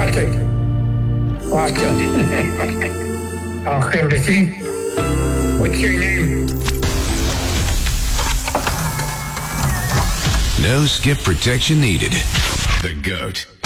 Patrick. Everything. What's your name? No skip protection needed. The GOAT.